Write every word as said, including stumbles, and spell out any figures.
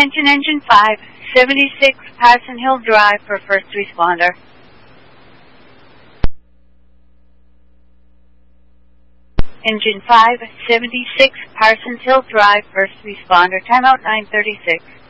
Attention Engine five, seventy-six Patterson Hill Drive for first responder. Engine five, seventy-six Parsons Hill Drive, first responder. Timeout nine thirty-six.